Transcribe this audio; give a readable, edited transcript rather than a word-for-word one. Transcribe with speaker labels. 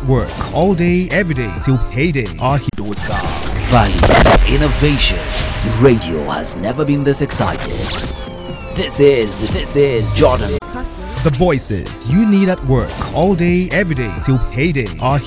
Speaker 1: at work all day, every day till payday. Our hero
Speaker 2: Value, innovation. Radio has never been this excited. This is Jordan.
Speaker 1: the voices you need at work all day, every day till payday. Our